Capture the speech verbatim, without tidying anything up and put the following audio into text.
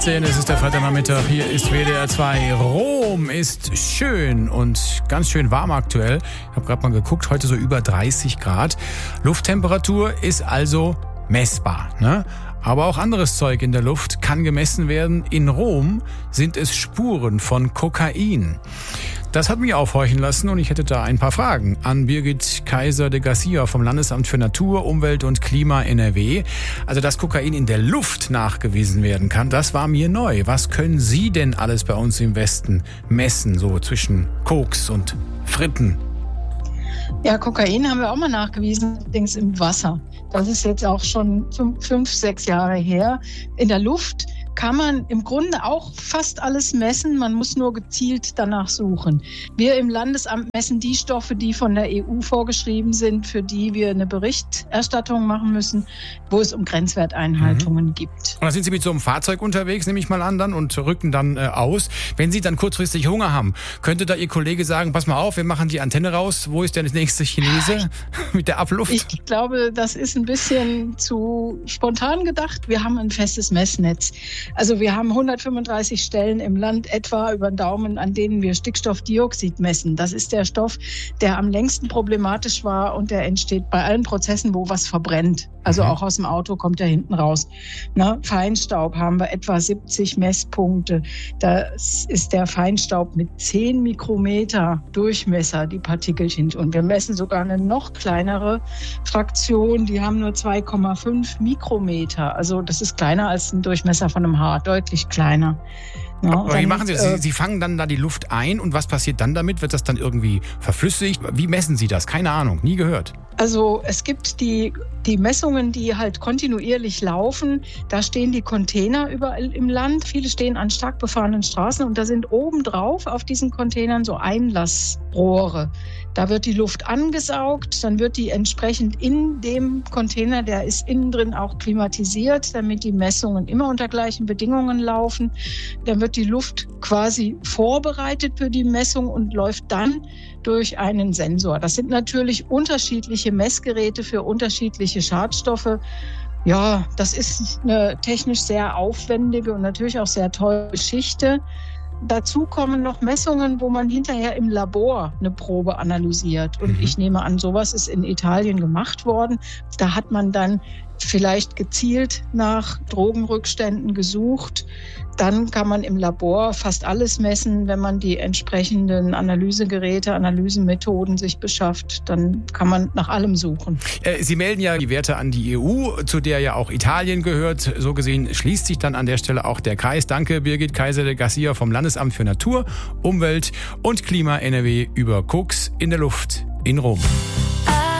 Es ist der Freitagnachmittag, hier ist W D R zwei. Rom ist schön und ganz schön warm aktuell. Ich habe gerade mal geguckt, heute so über dreißig Grad. Lufttemperatur ist also messbar, ne? Aber auch anderes Zeug in der Luft kann gemessen werden. In Rom sind es Spuren von Kokain. Das hat mich aufhorchen lassen und ich hätte da ein paar Fragen an Birgit Kaiser de Garcia vom Landesamt für Natur, Umwelt und Klima N R W. Also, dass Kokain in der Luft nachgewiesen werden kann, das war mir neu. Was können Sie denn alles bei uns im Westen messen, so zwischen Koks und Fritten? Ja, Kokain haben wir auch mal nachgewiesen, allerdings im Wasser. Das ist jetzt auch schon fünf, fünf, sechs Jahre her. In der Luft kann man im Grunde auch fast alles messen. Man muss nur gezielt danach suchen. Wir im Landesamt messen die Stoffe, die von der E U vorgeschrieben sind, für die wir eine Berichterstattung machen müssen, wo es um Grenzwerteinhaltungen mhm. gibt. Und da sind Sie mit so einem Fahrzeug unterwegs, nehme ich mal an, dann und rücken dann äh, aus. Wenn Sie dann kurzfristig Hunger haben, könnte da Ihr Kollege sagen, pass mal auf, wir machen die Antenne raus. Wo ist denn der nächste Chinese mit der Abluft? Ich glaube, das ist ein bisschen zu spontan gedacht. Wir haben ein festes Messnetz. Also wir haben hundertfünfunddreißig Stellen im Land etwa über den Daumen, an denen wir Stickstoffdioxid messen. Das ist der Stoff, der am längsten problematisch war und der entsteht bei allen Prozessen, wo was verbrennt. Also auch aus dem Auto kommt er hinten raus. Na, Feinstaub haben wir etwa siebzig Messpunkte. Das ist der Feinstaub mit zehn Mikrometer Durchmesser, die Partikelchen. Und wir messen sogar eine noch kleinere Fraktion, die haben nur zwei Komma fünf Mikrometer. Also das ist kleiner als ein Durchmesser von einem Haar, deutlich kleiner. Ja, aber wie machen Sie das? Sie, Sie fangen dann da die Luft ein und was passiert dann damit? Wird das dann irgendwie verflüssigt? Wie messen Sie das? Keine Ahnung, nie gehört. Also es gibt die, die Messungen, die halt kontinuierlich laufen. Da stehen die Container überall im Land. Viele stehen an stark befahrenen Straßen und da sind obendrauf auf diesen Containern so Einlassrohre. Da wird die Luft angesaugt, dann wird die entsprechend in dem Container, der ist innen drin auch klimatisiert, damit die Messungen immer unter gleichen Bedingungen laufen. Dann wird die Luft quasi vorbereitet für die Messung und läuft dann durch einen Sensor. Das sind natürlich unterschiedliche Messgeräte für unterschiedliche Schadstoffe. Ja, das ist eine technisch sehr aufwendige und natürlich auch sehr teure Geschichte. Dazu kommen noch Messungen, wo man hinterher im Labor eine Probe analysiert. Und mhm. ich nehme an, sowas ist in Italien gemacht worden. Da hat man dann vielleicht gezielt nach Drogenrückständen gesucht. Dann kann man im Labor fast alles messen, wenn man die entsprechenden Analysegeräte, Analysemethoden sich beschafft. Dann kann man nach allem suchen. Sie melden ja die Werte an die E U, zu der ja auch Italien gehört. So gesehen schließt sich dann an der Stelle auch der Kreis. Danke, Birgit Kaiser de Garcia vom Landesamt für Natur, Umwelt und Klima N R W über Koks in der Luft in Rom.